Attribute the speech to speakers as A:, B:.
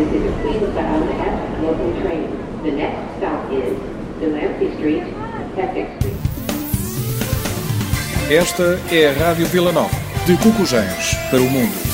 A: This is a Queens-bound F local train. The next stop is Delancey Street, Essex Street.
B: Esta é a Rádio Vila Nova, de Cocujães para o mundo.